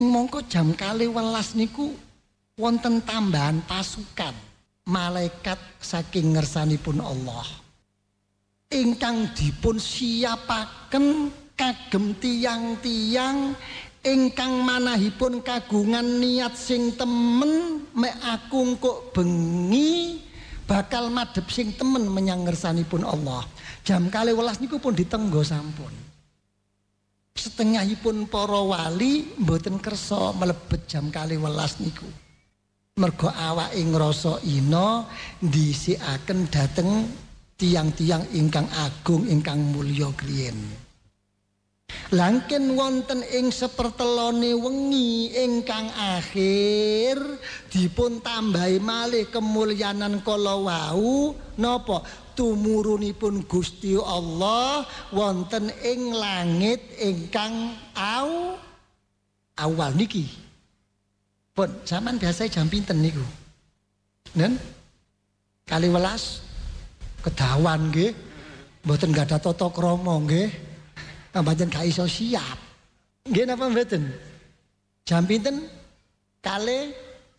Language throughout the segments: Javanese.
Mongko jam 12 niku wonten tambahan pasukan malaikat saking ngersanipun Allah ingkang dipun siapaken kagem tiyang-tiyang ingkang manahipun kagungan niat sing temen mek aku kok bengi bakal madhep sing temen menyang ngersanipun Allah. Jam 12 niku pun ditenggo sampun. Setengahipun para wali mboten kersa mlebet jam 12 niku. Mergo awake ngrasa ina ndhisikaken dhateng tiang-tiang ingkang agung ingkang mulya kriyen. Langken wonten ing sepertelone wengi ingkang akhir dipun tambahi malih kemulyanan kala wau napa tumurunipun Gusti Allah wonten ing langit ingkang awal niki. Pun zaman biasa jam pinten niku? Nen 12 kedawan nggih. Mboten gadah tata krama nggih. Pancen gak iso siap. Nggih napa mboten? Jam pinten? 3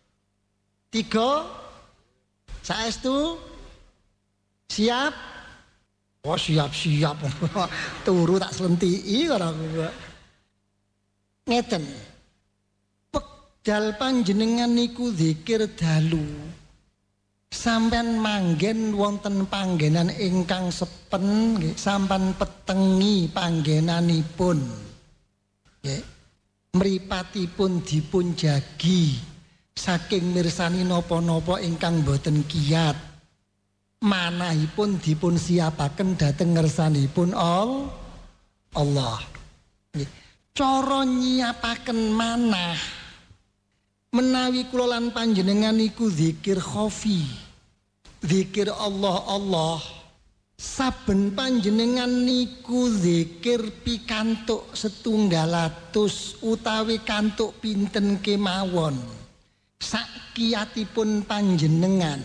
saestu siap? Oh siap-siap. Turu tak slentiki karo aku. Ngeten. Wekdal panjenengan niku zikir dalu. Sampeyan manggen wonten panggenan ingkang sepen nggih, sampan petengi panggenanipun. Nggih. Mripatipun dipun jagi saking mirsani napa-napa ingkang boten kiyat. Manahipun dipun siapaken dhateng ngersanipun Allah. Nggih. Cara nyiapaken manah menawi kula lan panjenengan niku zikir khafi, zikir Allah saben panjenengan niku zikir pikantuk 100 utawi kantuk pinten kemawon sakiyatipun panjenengan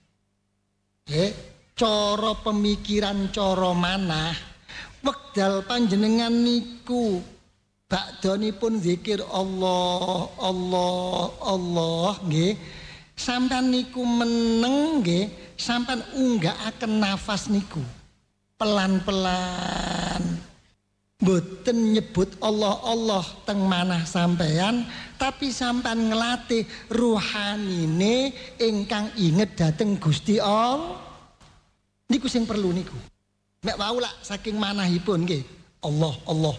cara pemikiran cara manah wekdal panjenengan niku bakdanipun zikir Allah nggih sampean niku meneng nggih sampean unggakaken nafas niku pelan-pelan mboten nyebut Allah teng manah sampean tapi sampean nglatih ruhanine ingkang inget dhateng Gusti Allah niku sing perlu niku mek wau lak saking manahipun nggih Allah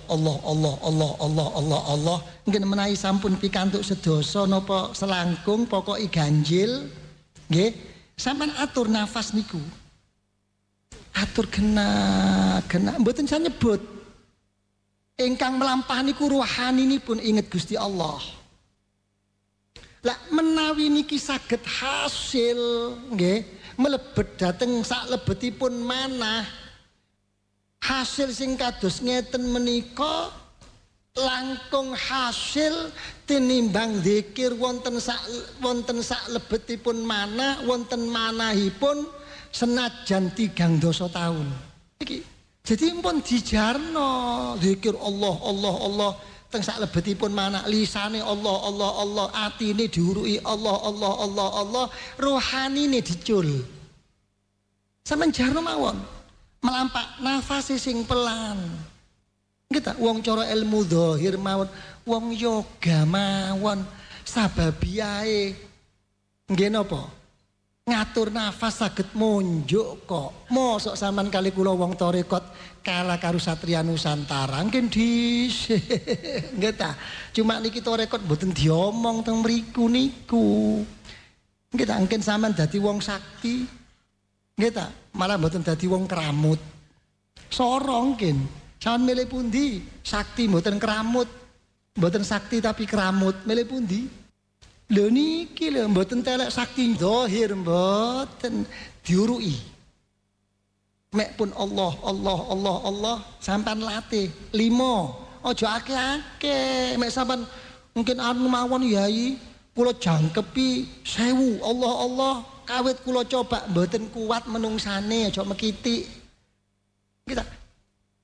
nggih menawi sampun pikantuk sedasa napa selangkung pokoke ganjil nggih sampean atur nafas niku atur genah mboten saya nyebut ingkang melampah niku ruhaninipun inget Gusti Allah lah menawi niki saged hasil nggih mlebet dhateng saklebetipun manah hasil sing kados ngeten menika langkung hasil tinimbang zikir wonten saklebetipun manah wonten manahipun senajan 3 taun iki jadi pun dijarno zikir Allah teng saklebetipun manah lisane Allah atine diuruki Allah rohanine dicul sampeyan jarno mawon melampak nafas sing pelan. Kita wong cara ilmu zahir mawon, wong yoga mawon, sababiae nggih napa? Ngatur nafas saged monjuk kok. Mosok sampean kali kula wong tarekat kalah karo satria Nusantara nggih dhisik. Nggih ta. Cuma niki tarekat mboten diomong teng mriku niku. Nggih ta mungkin sampean dadi wong sakti. Nggih ta, malah mboten dadi wong kramut. Sorong kin. Sampeyan milih pundi? Sakti mboten kramut. Mboten sakti tapi kramut. Milih pundi? Lho niki lho mboten telek sakti zahir mboten diuruki. Mek pun Allah sampean latih 5. Aja akeh-akeh. Mek sampean mungkin anu mawon yai kula jangkepi 1000 Allah kawit kula coba mboten kuat menungsane aja mekitik. Kita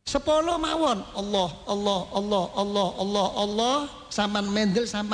10 mawon Allah Allah Allah Allah Allah Allah sampean mendel sampean